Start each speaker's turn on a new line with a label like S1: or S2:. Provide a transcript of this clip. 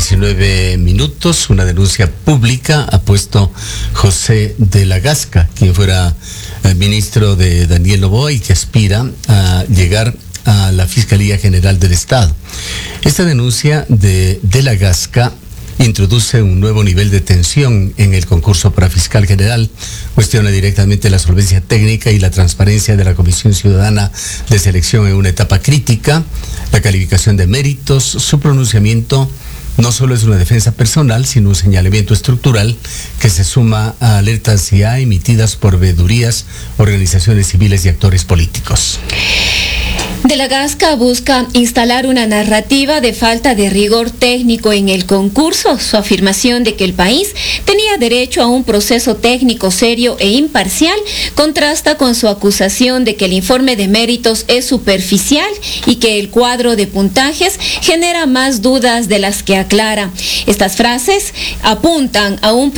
S1: 8:19. Una denuncia pública ha puesto José de la Gasca, quien fuera ministro de Daniel Noboa y que aspira a llegar a la Fiscalía General del Estado. Esta denuncia de la Gasca introduce un nuevo nivel de tensión en el concurso para fiscal general, cuestiona directamente la solvencia técnica y la transparencia de la Comisión Ciudadana de Selección en una etapa crítica, la calificación de méritos, su pronunciamiento no solo es una defensa personal, sino un señalamiento estructural que se suma a alertas ya emitidas por veedurías, organizaciones civiles y actores políticos.
S2: De la Gasca busca instalar una narrativa de falta de rigor técnico en el concurso. Su afirmación de que el país tenía derecho a un proceso técnico serio e imparcial contrasta con su acusación de que el informe de méritos es superficial y que el cuadro de puntajes genera más dudas de las que aclara. Estas frases apuntan a un